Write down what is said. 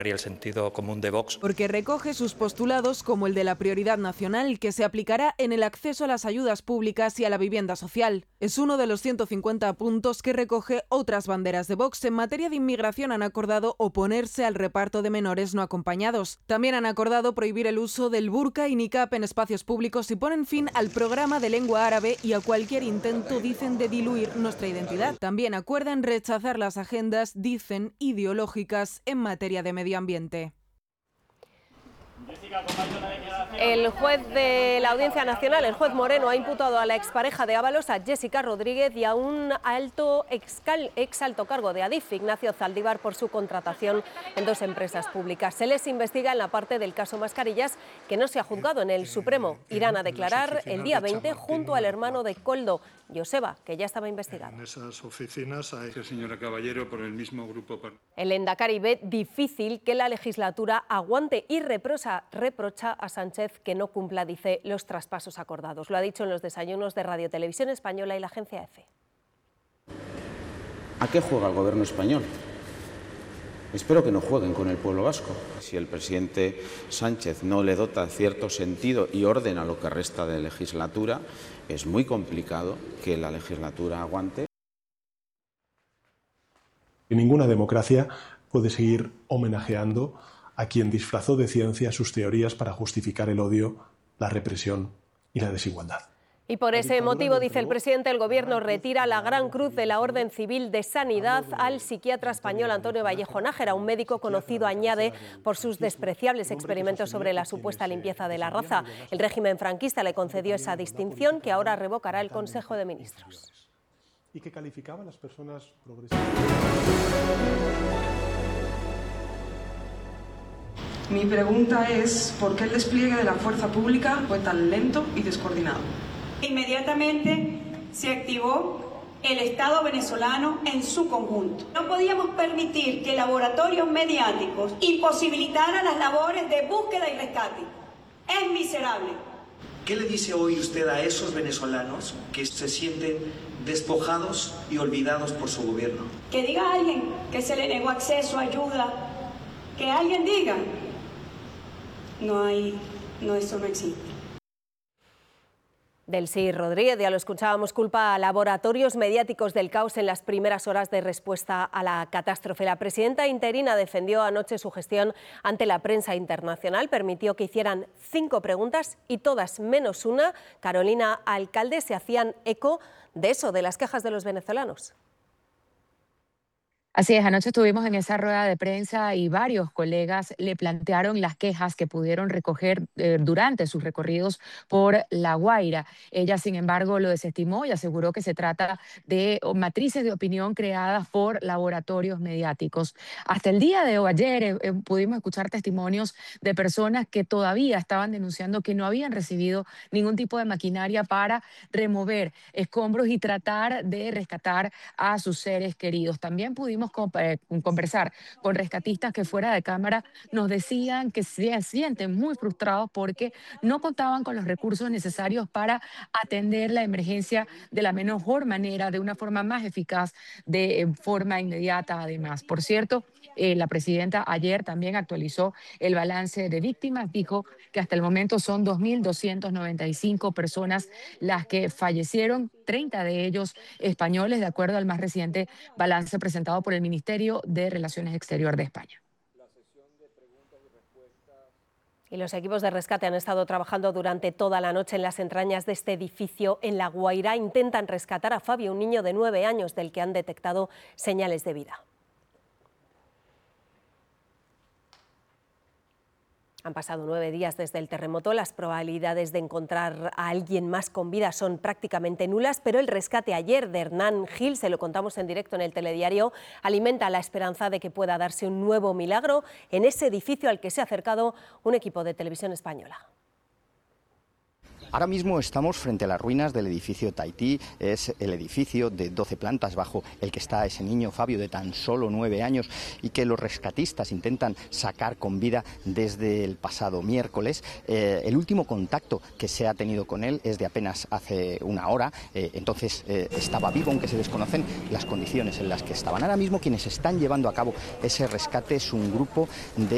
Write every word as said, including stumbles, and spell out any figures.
y el sentido común de Vox. Porque recoge sus postulados como el de la prioridad nacional que se aplicará en el acceso a las ayudas públicas y a la vivienda social. Es uno de los ciento cincuenta puntos que recoge otras banderas de Vox. En materia de inmigración han acordado oponerse al reparto de menores no acompañados. También han acordado prohibir el uso del burka y niqab en espacios públicos y ponen fin al programa de lengua árabe y a cualquier intento, dicen, de diluir nuestra identidad. También acuerdan rechazar las agendas, dicen, ideológicas en materia de medio ambiente. El juez de la Audiencia Nacional, el juez Moreno, ha imputado a la expareja de Ábalos, a Jessica Rodríguez, y a un alto excal, ex alto cargo de Adif, Ignacio Zaldívar, por su contratación en dos empresas públicas. Se les investiga en la parte del caso Mascarillas que no se ha juzgado en el Supremo. Irán a declarar el día veinte junto al hermano de Koldo, Joseba, que ya estaba investigado. En esas oficinas hay... Señora Caballero, por el mismo grupo... El Lehendakari ve difícil que la legislatura aguante y reprocha, reprocha a Sánchez que no cumpla, dice, los traspasos acordados. Lo ha dicho en los desayunos de Radio Televisión Española y la agencia EFE. ¿A qué juega el gobierno español? Espero que no jueguen con el pueblo vasco. Si el presidente Sánchez no le dota cierto sentido y orden a lo que resta de legislatura, es muy complicado que la legislatura aguante. Ninguna democracia puede seguir homenajeando a quien disfrazó de ciencia sus teorías para justificar el odio, la represión y la desigualdad. Y por ese motivo, dice el presidente, el Gobierno retira la Gran Cruz de la Orden Civil de Sanidad al psiquiatra español Antonio Vallejo Nájera, un médico conocido, añade, por sus despreciables experimentos sobre la supuesta limpieza de la raza. El régimen franquista le concedió esa distinción que ahora revocará el Consejo de Ministros. Y que calificaba a las personas progresistas. Mi pregunta es, ¿por qué el despliegue de la fuerza pública fue tan lento y descoordinado? Inmediatamente se activó el Estado venezolano en su conjunto. No podíamos permitir que laboratorios mediáticos imposibilitaran las labores de búsqueda y rescate. Es miserable. ¿Qué le dice hoy usted a esos venezolanos que se sienten despojados y olvidados por su gobierno? Que diga alguien que se le negó acceso a ayuda, que alguien diga, no hay, no, eso no existe. Delcy Rodríguez, ya lo escuchábamos, culpa a laboratorios mediáticos del caos en las primeras horas de respuesta a la catástrofe. La presidenta interina defendió anoche su gestión ante la prensa internacional, permitió que hicieran cinco preguntas y todas menos una, Carolina Alcalde, se hacían eco de eso, de las quejas de los venezolanos. Así es, anoche estuvimos en esa rueda de prensa y varios colegas le plantearon las quejas que pudieron recoger eh, durante sus recorridos por La Guaira. Ella, sin embargo, lo desestimó y aseguró que se trata de matrices de opinión creadas por laboratorios mediáticos. Hasta el día de hoy, ayer, eh, eh, pudimos escuchar testimonios de personas que todavía estaban denunciando que no habían recibido ningún tipo de maquinaria para remover escombros y tratar de rescatar a sus seres queridos. También pudimos conversar con rescatistas que fuera de cámara nos decían que se sienten muy frustrados porque no contaban con los recursos necesarios para atender la emergencia de la mejor manera, de una forma más eficaz, de forma inmediata además. Por cierto, eh, la presidenta ayer también actualizó el balance de víctimas, dijo que hasta el momento son dos mil doscientas noventa y cinco personas las que fallecieron, treinta de ellos españoles, de acuerdo al más reciente balance presentado por el Ministerio de Relaciones Exteriores de España. Y los equipos de rescate han estado trabajando durante toda la noche en las entrañas de este edificio en La Guaira. Intentan rescatar a Fabio, un niño de nueve años del que han detectado señales de vida. Han pasado nueve días desde el terremoto, las probabilidades de encontrar a alguien más con vida son prácticamente nulas, pero el rescate ayer de Hernán Gil, se lo contamos en directo en el telediario, alimenta la esperanza de que pueda darse un nuevo milagro en ese edificio al que se ha acercado un equipo de Televisión Española. Ahora mismo estamos frente a las ruinas del edificio Tahití, es el edificio de doce plantas bajo el que está ese niño Fabio de tan solo nueve años y que los rescatistas intentan sacar con vida desde el pasado miércoles. Eh, el último contacto que se ha tenido con él es de apenas hace una hora, eh, entonces eh, estaba vivo, aunque se desconocen las condiciones en las que estaban. Ahora mismo quienes están llevando a cabo ese rescate es un grupo de